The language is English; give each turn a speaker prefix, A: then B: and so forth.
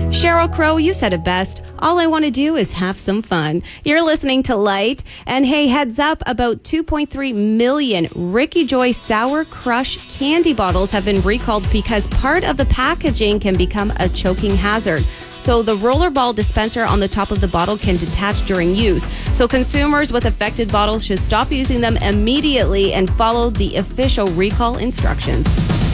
A: Sheryl Crow, you said it best. All I want to do is have some fun. You're listening to Light. And hey, heads up, about 2.3 million Ricky Joy Sour Crush candy bottles have been recalled because part of the packaging can become a choking hazard. So the rollerball dispenser on the top of the bottle can detach during use. So consumers with affected bottles should stop using them immediately and follow the official recall instructions.